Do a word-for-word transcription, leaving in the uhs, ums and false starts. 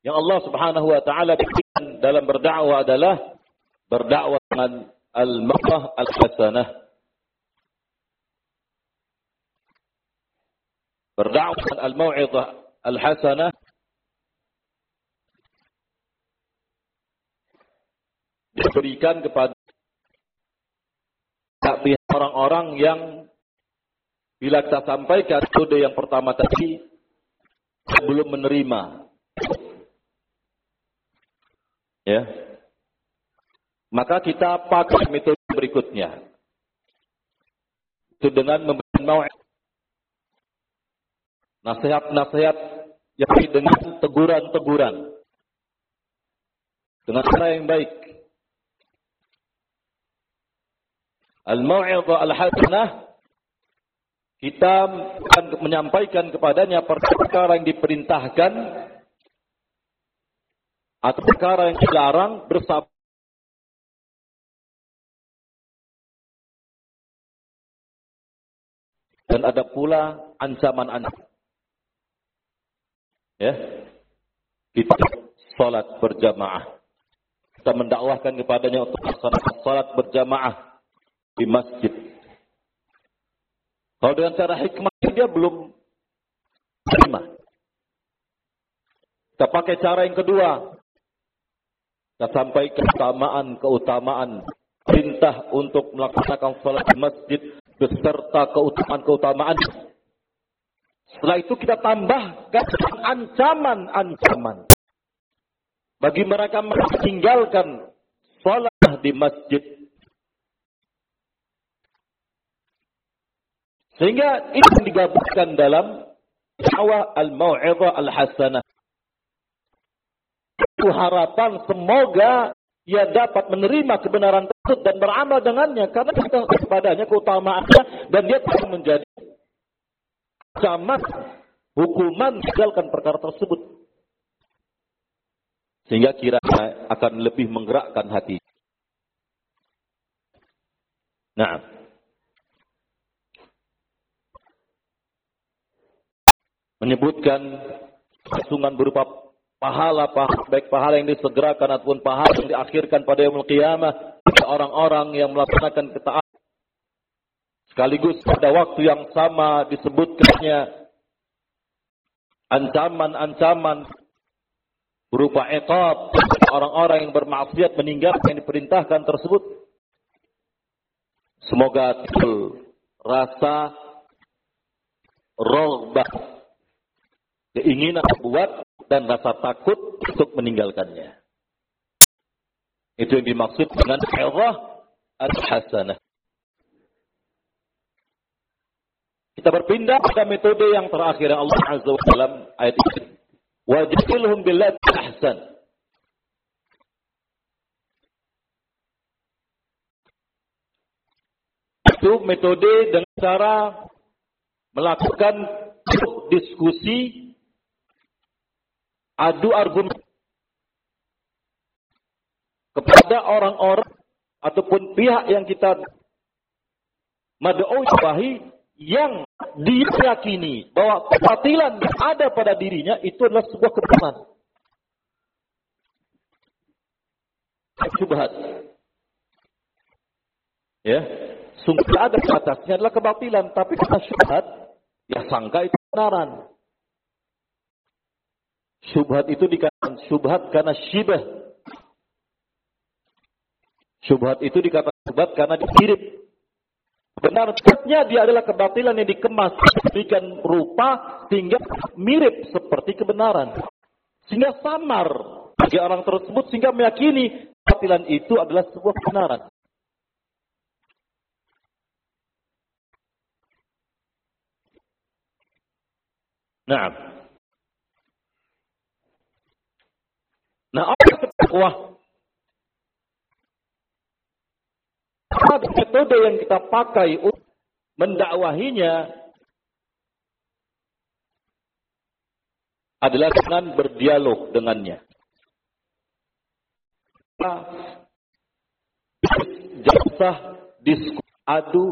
yang Allah Subhanahu wa taala berikan dalam berdakwah adalah berdakwah dengan al-mau'izah al-hasanah. Berdakwah dengan al-mau'izah al-hasanah diberikan kepada orang-orang yang bila kita sampaikan metode yang pertama tadi belum menerima, ya, maka kita pakai metode berikutnya, itu dengan memberikan mau'izah, nasihat-nasihat yang dengan teguran-teguran dengan cara yang baik. Al-mau'izah al-hasanah, kita akan menyampaikan kepadanya perkara yang diperintahkan atau perkara yang dilarang bersama dan ada pula ancaman-ancaman. Ya, kita salat berjamaah. Kita mendakwahkan kepadanya untuk salat berjamaah di masjid. Kalau dengan cara hikmah dia belum terima, kita pakai cara yang kedua. Kita sampaikan keutamaan-keutamaan perintah untuk melaksanakan salat di masjid beserta keutamaan-keutamaan. Setelah itu kita tambahkan ancaman-ancaman bagi mereka meninggalkan salat di masjid. Sehingga ini digabungkan dalam dakwah al-mau'izah al-hasanah. Itu harapan semoga ia dapat menerima kebenaran tersebut dan beramal dengannya karena kita kepadanya keutamaannya dan dia akan menjadi ancaman hukuman meninggalkan perkara tersebut. Sehingga kiranya akan lebih menggerakkan hati. Nah, menyebutkan kesungan berupa pahala, pahala, baik pahala yang disegerakan ataupun pahala yang diakhirkan pada yaumul qiyamah orang-orang yang melaksanakan ketaatan. Sekaligus pada waktu yang sama disebutkannya ancaman-ancaman berupa iqab orang-orang yang bermaksiat meninggalkan yang diperintahkan tersebut. Semoga timbul rasa raghbah, keinginan buat dan rasa takut untuk meninggalkannya. Itu yang dimaksud dengan mau'izah al-hasanah. Kita berpindah pada metode yang terakhir Allah Azza wa Jalla dalam ayat ini. Wajadilhum billati ahsan. Itu metode dengan cara melakukan diskusi, adu argumen kepada orang-orang ataupun pihak yang kita mad'u ilahi yang diyakini bahwa kebatilan yang ada pada dirinya itu adalah sebuah kebenaran. Syubhat. Ya, sungguh ada di atasnya adalah kebatilan, tapi karena syubhat, ya sangka itu kebenaran. Syubhat itu dikatakan syubhat karena syibah. Syubhat itu dikatakan syubhat karena dimirip. Benarnya dia adalah kebatilan yang dikemas demikian rupa sehingga mirip seperti kebenaran. Sehingga samar bagi orang tersebut sehingga meyakini kebatilan itu adalah sebuah kebenaran. Nah, nah apa dakwah? Ada metode yang kita pakai untuk mendakwahinya adalah dengan berdialog dengannya. Jalsah diskusi adu